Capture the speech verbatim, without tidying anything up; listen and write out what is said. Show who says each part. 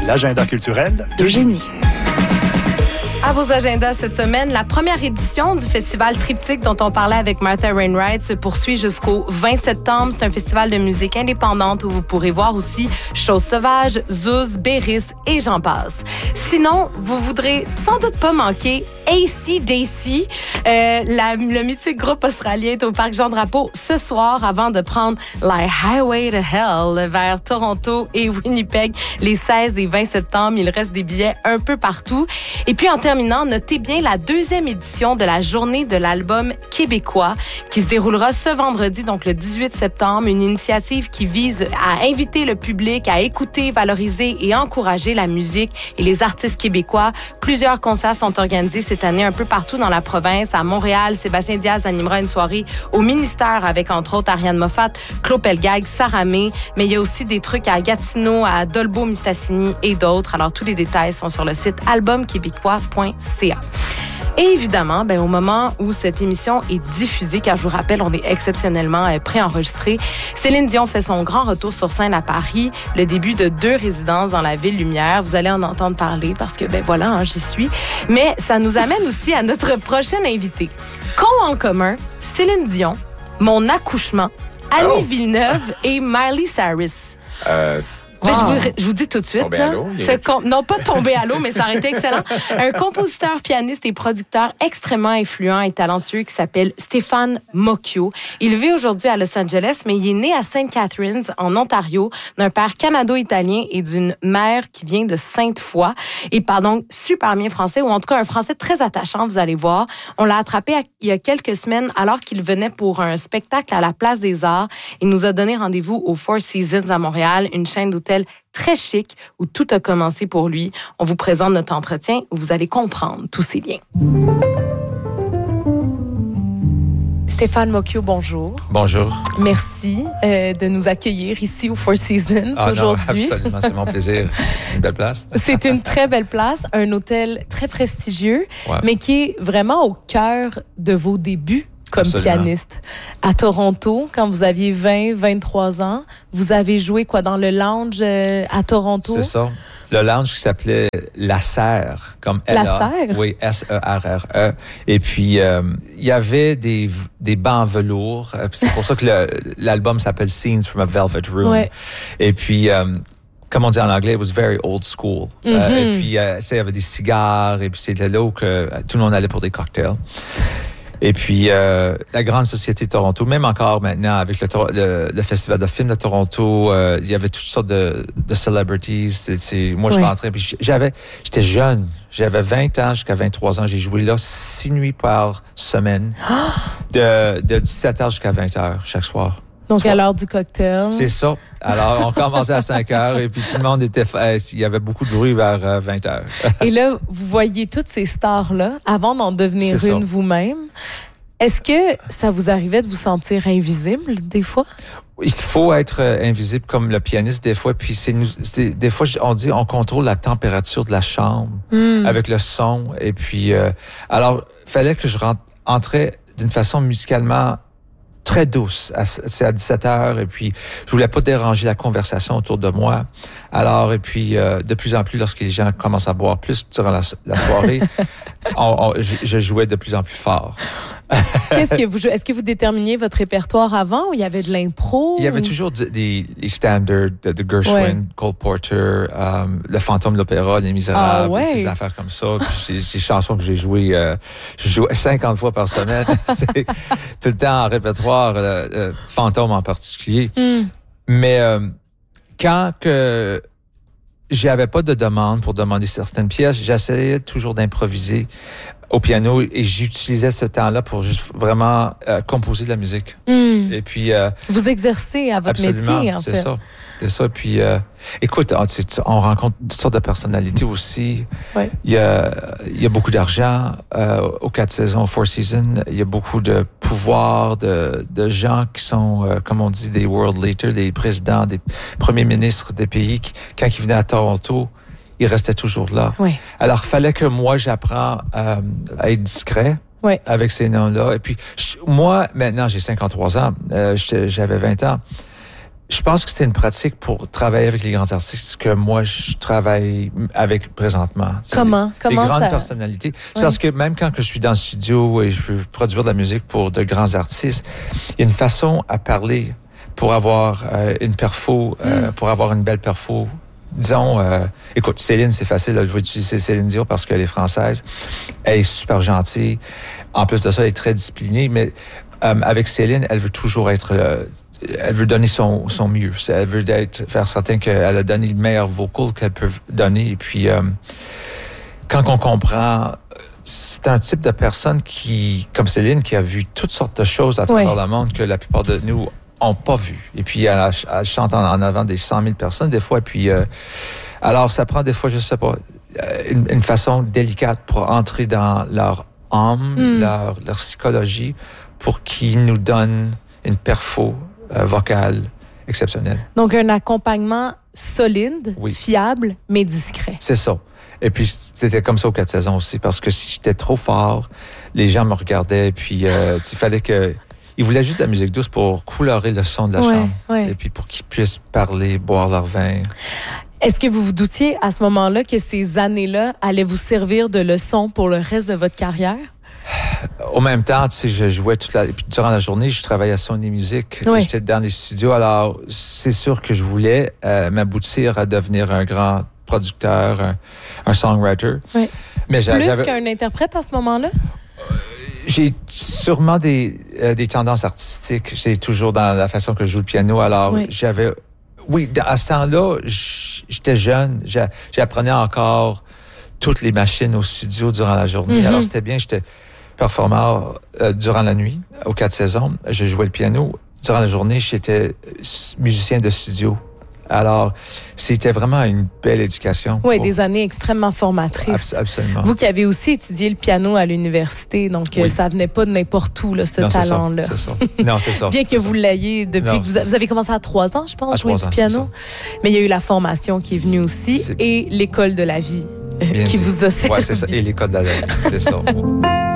Speaker 1: l'agenda culturel
Speaker 2: d'Eugénie.
Speaker 3: À vos agendas cette semaine, la première édition du festival Triptyque dont on parlait avec Martha Wainwright se poursuit jusqu'au vingt septembre. C'est un festival de musique indépendante où vous pourrez voir aussi Chose Sauvage, Zouz, Béris et j'en passe. Sinon, vous voudrez sans doute pas manquer A C D C. Euh, la, le mythique groupe australien est au Parc Jean-Drapeau ce soir avant de prendre la Highway to Hell vers Toronto et Winnipeg les seize et vingt septembre. Il reste des billets un peu partout. Et puis en terminant, notez bien la deuxième édition de la Journée de l'album québécois qui se déroulera ce vendredi, donc le dix-huit septembre. Une initiative qui vise à inviter le public à écouter, valoriser et encourager la musique et les artistes québécois. Plusieurs concerts sont organisés cette année un peu partout dans la province. À Montréal, Sébastien Diaz animera une soirée au ministère avec entre autres Ariane Moffat, Claude Pelgag, Sarah May. Mais il y a aussi des trucs à Gatineau, à Dolbeau-Mistassini et d'autres. Alors tous les détails sont sur le site album québécois point c a. Et évidemment, ben, au moment où cette émission est diffusée, car je vous rappelle, on est exceptionnellement euh, préenregistré, Céline Dion fait son grand retour sur scène à Paris, le début de deux résidences dans la Ville Lumière. Vous allez en entendre parler parce que, ben voilà, hein, j'y suis. Mais ça nous amène aussi à notre prochaine invitée. Qu'ont en commun Céline Dion, Mon accouchement, Annie oh. Villeneuve et Miley Cyrus?
Speaker 4: Euh...
Speaker 3: Ben, wow. je, vous, je vous dis tout de suite, là, ce com- non pas tomber à l'eau, mais ça aurait été excellent. Un compositeur, pianiste et producteur extrêmement influent et talentueux qui s'appelle Stéphane Mocchio. Il vit aujourd'hui à Los Angeles, mais il est né à Saint Catharines, en Ontario, d'un père canado-italien et d'une mère qui vient de Sainte-Foy. Il parle donc super bien français, ou en tout cas un français très attachant, vous allez voir. On l'a attrapé à, il y a quelques semaines alors qu'il venait pour un spectacle à la Place des Arts. Il nous a donné rendez-vous au Four Seasons à Montréal, une chaîne d'hôtels très chic où tout a commencé pour lui. On vous présente notre entretien où vous allez comprendre tous ces liens. Stéphane Mocchio, bonjour.
Speaker 4: Bonjour.
Speaker 3: Merci euh, de nous accueillir ici au Four Seasons
Speaker 4: ah
Speaker 3: aujourd'hui.
Speaker 4: Non, absolument, c'est mon plaisir. C'est une belle place.
Speaker 3: C'est une très belle place, un hôtel très prestigieux, ouais. mais qui est vraiment au cœur de vos débuts comme Absolument. pianiste. À Toronto, quand vous aviez vingt, vingt-trois ans, vous avez joué quoi dans le lounge euh, à Toronto?
Speaker 4: C'est ça. Le lounge qui s'appelait La Serre, comme L A.
Speaker 3: La Serre?
Speaker 4: Oui, S E R R E. Et puis, euh, il y avait des, des bancs en velours. C'est pour ça que le, l'album s'appelle Scenes from a Velvet Room. Ouais. Et puis... Euh, comme on dit en anglais, it was very old school. Mm-hmm. Euh, et puis, euh, tu sais, il y avait des cigares, et puis c'était là où que tout le monde allait pour des cocktails. Et puis, euh, la grande société de Toronto, même encore maintenant, avec le, le, le Festival de films de Toronto, euh, il y avait toutes sortes de, de celebrities. C'est, c'est, moi, oui. je rentrais, puis j'avais, j'étais jeune. J'avais vingt ans jusqu'à vingt-trois ans. J'ai joué là six nuits par semaine, de, de dix-sept heures jusqu'à vingt heures chaque soir.
Speaker 3: Donc, à l'heure du cocktail.
Speaker 4: C'est ça. Alors, on commençait à cinq heures et puis tout le monde était... Il y avait beaucoup de bruit vers euh, vingt heures.
Speaker 3: Et là, vous voyez toutes ces stars-là avant d'en devenir
Speaker 4: c'est
Speaker 3: une
Speaker 4: ça.
Speaker 3: vous-même. Est-ce que ça vous arrivait de vous sentir invisible des fois?
Speaker 4: Il faut être invisible comme le pianiste des fois. Puis c'est nous, c'est, des fois, on dit on contrôle la température de la chambre mm. avec le son. Et puis, euh, alors, fallait que je rentre, entrais d'une façon musicalement très douce. C'est à dix-sept heures et puis je voulais pas déranger la conversation autour de moi. Alors, et puis euh, de plus en plus, lorsque les gens commencent à boire plus durant la, la soirée, on, on, je, je jouais de plus en plus fort.
Speaker 3: Qu'est-ce que vous jouez? Est-ce que vous déterminiez votre répertoire avant ou il y avait de l'impro?
Speaker 4: Il y avait ou... toujours des, des standards de, de Gershwin, ouais. Cole Porter, um, Le Fantôme de l'Opéra, Les Misérables, ah, ouais. des affaires comme ça. Puis ces chansons que j'ai jouées, euh, je jouais cinquante fois par semaine. C'est tout le temps en répertoire, euh, euh, Fantôme en particulier. Mm. Mais euh, quand que j'avais pas de demande pour demander certaines pièces, j'essayais toujours d'improviser au piano et j'utilisais ce temps-là pour juste vraiment euh, composer de la musique. Mm. Et puis euh,
Speaker 3: vous exercez à votre métier, en
Speaker 4: c'est
Speaker 3: fait.
Speaker 4: Ça. C'est ça. Puis, euh, écoute, on, on rencontre toutes sortes de personnalités aussi.
Speaker 3: Ouais.
Speaker 4: Il y a, il y a beaucoup d'argent euh, aux quatre saisons, aux Four Seasons. Il y a beaucoup de pouvoir, de, de gens qui sont, euh, comme on dit, des world leaders, des présidents, des premiers ministres des pays qui, quand ils venaient à Toronto, ils restaient toujours là.
Speaker 3: Oui.
Speaker 4: Alors, il fallait que moi, j'apprends euh, à être discret.
Speaker 3: Oui.
Speaker 4: Avec ces noms-là. Et puis, je, moi, maintenant, j'ai cinquante-trois ans. Euh, j'avais vingt ans. Je pense que c'est une pratique pour travailler avec les grands artistes que moi, je travaille avec présentement. C'est
Speaker 3: Comment?
Speaker 4: Des,
Speaker 3: Comment
Speaker 4: des grandes
Speaker 3: ça...
Speaker 4: personnalités. C'est
Speaker 3: ouais.
Speaker 4: parce que même quand je suis dans le studio et je veux produire de la musique pour de grands artistes, il y a une façon à parler pour avoir euh, une perfo, euh, mm. pour avoir une belle perfo. Disons, euh, écoute, Céline, c'est facile. Là, je vais utiliser Céline Dion parce qu'elle est française. Elle est super gentille. En plus de ça, elle est très disciplinée. Mais euh, avec Céline, elle veut toujours être... Euh, elle veut donner son, son mieux. Elle veut être, faire certain qu'elle a donné le meilleur vocal qu'elle peut donner. Et puis, euh, quand on comprend, c'est un type de personne qui, comme Céline, qui a vu toutes sortes de choses à travers ouais. le monde que la plupart de nous n'ont pas vu. Et puis, elle, elle chante en, en avant des cent mille personnes des fois. Et puis, euh, alors, ça prend des fois, je sais pas, une, une façon délicate pour entrer dans leur âme, mm. leur, leur psychologie, pour qu'ils nous donnent une perfo Euh, vocale exceptionnelle.
Speaker 3: Donc, un accompagnement solide,
Speaker 4: oui.
Speaker 3: fiable, mais discret.
Speaker 4: C'est ça. Et puis, c'était comme ça aux quatre saisons aussi, parce que si j'étais trop fort, les gens me regardaient, et puis euh, il fallait que... Ils voulaient juste de la musique douce pour colorer le son de la
Speaker 3: ouais,
Speaker 4: chambre,
Speaker 3: ouais.
Speaker 4: et puis pour qu'ils puissent parler, boire leur vin.
Speaker 3: Est-ce que vous vous doutiez à ce moment-là que ces années-là allaient vous servir de leçon pour le reste de votre carrière?
Speaker 4: Au même temps, tu sais, je jouais toute la... Puis durant la journée, je travaillais à Sony Music.
Speaker 3: Oui.
Speaker 4: J'étais dans les studios. Alors, c'est sûr que je voulais euh, m'aboutir à devenir un grand producteur, un, un songwriter.
Speaker 3: Oui.
Speaker 4: Mais
Speaker 3: Plus j'avais... qu'un interprète à ce moment-là?
Speaker 4: J'ai sûrement des, euh, des tendances artistiques. C'est toujours dans la façon que je joue le piano. Alors, oui. j'avais... Oui, à ce temps-là, j'étais jeune. J'apprenais encore toutes les machines au studio durant la journée. Mm-hmm. Alors, c'était bien. J'étais performeur euh, durant la nuit, aux quatre saisons. Je jouais le piano. Durant la journée, j'étais musicien de studio. Alors, c'était vraiment une belle éducation.
Speaker 3: Oui,
Speaker 4: pour...
Speaker 3: des années extrêmement formatrices.
Speaker 4: Abs- absolument.
Speaker 3: Vous qui avez aussi étudié le piano à l'université, donc oui. ça venait pas de n'importe où, là, ce
Speaker 4: non,
Speaker 3: talent-là.
Speaker 4: C'est ça. C'est ça. Non, c'est ça.
Speaker 3: Bien que
Speaker 4: c'est
Speaker 3: vous
Speaker 4: ça.
Speaker 3: l'ayez depuis non, que vous, a, vous avez commencé à trois ans, je pense, à jouer du piano. Mais il y a eu la formation qui est venue aussi
Speaker 4: c'est...
Speaker 3: et l'école de la vie Bien qui dit. vous a servi.
Speaker 4: Oui, c'est ça. Et l'école de la vie, c'est ça.